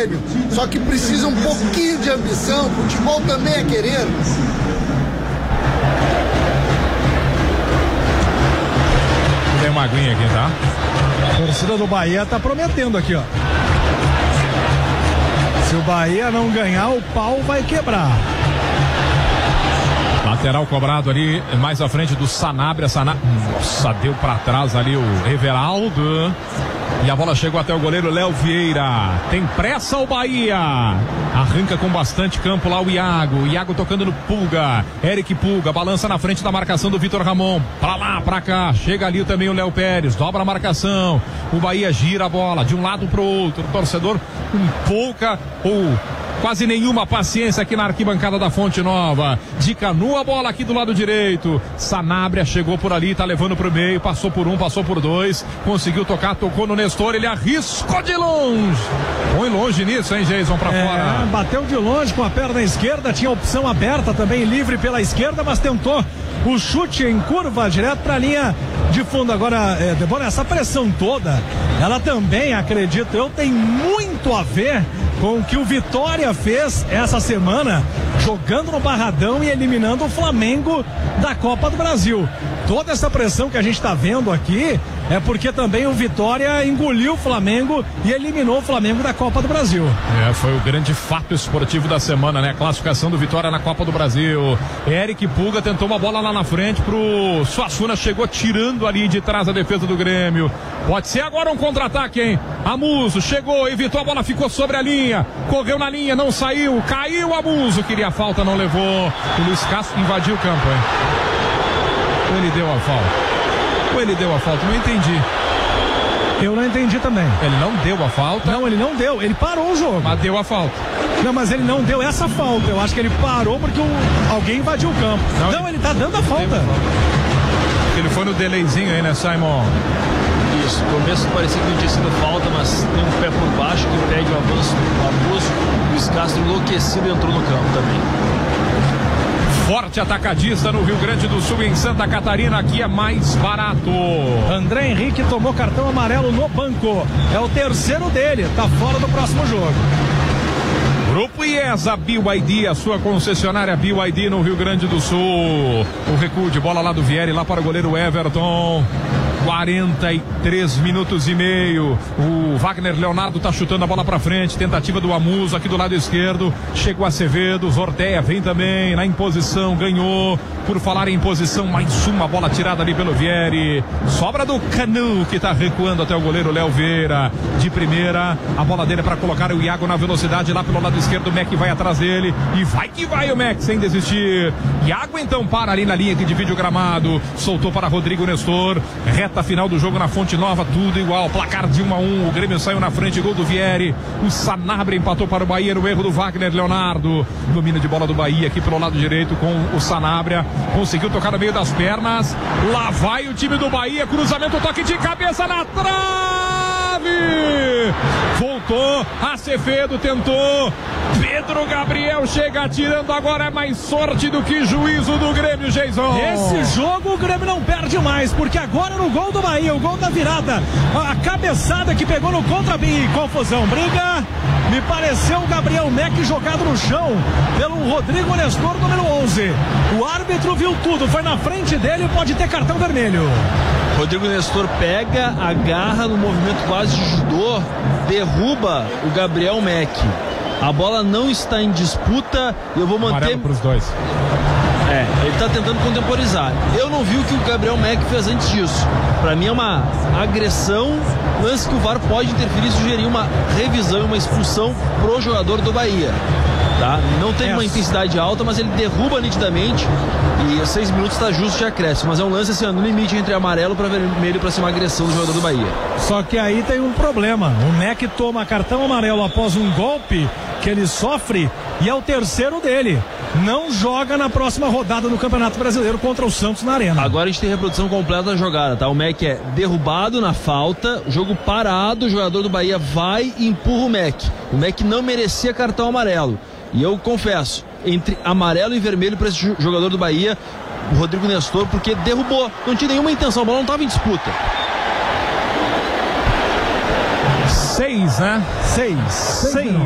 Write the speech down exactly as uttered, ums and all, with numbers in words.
Grêmio. Só que precisa um pouquinho de ambição, futebol também é querer. Tem uma aguinha aqui, tá? A torcida do Bahia tá prometendo aqui, ó. Se o Bahia não ganhar, o pau vai quebrar. Lateral cobrado ali, mais à frente do Sanabria. Sanabria. Nossa, deu pra trás ali o Everaldo. E a bola chegou até o goleiro Léo Vieira. Tem pressa o Bahia. Arranca com bastante campo lá o Iago. Iago tocando no Pulga. Eric Pulga balança na frente da marcação do Vitor Ramon. Pra lá, pra cá. Chega ali também o Léo Pérez. Dobra a marcação. O Bahia gira a bola de um lado pro outro. O torcedor com pouca ou quase nenhuma paciência aqui na arquibancada da Fonte Nova. De Canu a bola aqui do lado direito. Sanabria chegou por ali, tá levando pro meio. Passou por um, passou por dois. Conseguiu tocar, tocou no Nestor. Ele arriscou de longe. Põe longe nisso, hein, Jason, pra é, fora. Bateu de longe com a perna esquerda. Tinha opção aberta também, livre pela esquerda, mas tentou o chute em curva direto pra linha de fundo. Agora, é, Débora, essa pressão toda, ela também, acredito eu, tem muito a ver com o que o Vitória fez essa semana, jogando no Barradão e eliminando o Flamengo da Copa do Brasil. Toda essa pressão que a gente está vendo aqui é porque também o Vitória engoliu o Flamengo e eliminou o Flamengo da Copa do Brasil. É, foi o grande fato esportivo da semana, né? A classificação do Vitória na Copa do Brasil. Eric Pulga tentou uma bola lá na frente pro Suassuna, chegou tirando ali de trás a defesa do Grêmio. Pode ser agora um contra-ataque, hein? Amuso chegou, evitou, a bola ficou sobre a linha, correu na linha, não saiu, caiu Amuso, queria a falta, não levou. O Luiz Castro invadiu o campo, hein? Ou ele deu a falta? Ou ele deu a falta? Não entendi. Eu não entendi também. Ele não deu a falta? Não, ele não deu, ele parou o jogo. Mas deu a falta. Não, mas ele não deu essa falta. Eu acho que ele parou porque o, alguém invadiu o campo. Não, não ele, ele tá dando a falta. falta. Ele foi no delayzinho aí, né, Simon? Isso, no começo parecia que não tinha sido falta, mas tem um pé por baixo que impede o avanço. O abuso. O Luiz Castro enlouquecido entrou no campo também. Forte atacadista no Rio Grande do Sul, em Santa Catarina, aqui é mais barato. André Henrique tomou cartão amarelo no banco. É o terceiro dele, tá fora do próximo jogo. Grupo IESA B Y D, a sua concessionária B Y D no Rio Grande do Sul. O recuo de bola lá do Vieri, lá para o goleiro Everton. quarenta e três minutos e meio. O Wagner Leonardo tá chutando a bola pra frente. Tentativa do Amuso aqui do lado esquerdo. Chegou Acevedo. Zorteia vem também na imposição. Ganhou. Por falar em posição, mais uma bola tirada ali pelo Vieri. Sobra do Canu, que tá recuando até o goleiro Léo Vieira. De primeira, a bola dele é pra colocar o Iago na velocidade lá pelo lado esquerdo. O Mac vai atrás dele. E vai que vai o Mac sem desistir. Iago então para ali na linha que divide o gramado. Soltou para Rodrigo Nestor. Reta final do jogo na Fonte Nova, tudo igual, placar de um a um, o Grêmio saiu na frente, gol do Vieri, o Sanabria empatou para o Bahia, no erro do Wagner Leonardo, domina de bola do Bahia aqui pelo lado direito com o Sanabria, conseguiu tocar no meio das pernas, lá vai o time do Bahia, cruzamento, toque de cabeça na trave, voltou, Acevedo tentou, Pedro Gabriel chega atirando, agora é mais sorte do que juízo do Grêmio, Jason. Esse jogo o Grêmio não perde mais, porque agora no gol do Bahia, o gol da virada, a cabeçada que pegou no contra-bem, confusão, briga, me pareceu o Gabriel Mac jogado no chão pelo Rodrigo Nestor, número onze. O árbitro viu tudo, foi na frente dele, pode ter cartão vermelho. Rodrigo Nestor pega, agarra no movimento quase de judô, derruba o Gabriel Mac. A bola não está em disputa e eu vou manter... Amarelo para os dois. É, ele está tentando contemporizar. Eu não vi o que o Gabriel Mac fez antes disso. Para mim é uma agressão, lance que o V A R pode interferir e sugerir uma revisão e uma expulsão pro jogador do Bahia. Tá? Não tem é. uma intensidade alta, mas ele derruba nitidamente e seis minutos está justo de acréscimo. Mas é um lance assim, no limite entre amarelo para vermelho para ser uma agressão do jogador do Bahia. Só que aí tem um problema. O Mac toma cartão amarelo após um golpe que ele sofre e é o terceiro dele. Não joga na próxima rodada do Campeonato Brasileiro contra o Santos na Arena. Agora a gente tem reprodução completa da jogada, tá? O Mac é derrubado na falta, jogo parado, o jogador do Bahia vai e empurra o Mac. O Mac não merecia cartão amarelo. E eu confesso, entre amarelo e vermelho para esse jogador do Bahia, o Rodrigo Nestor, porque derrubou, não tinha nenhuma intenção, a bola não estava em disputa. Seis, né? Seis. Seis.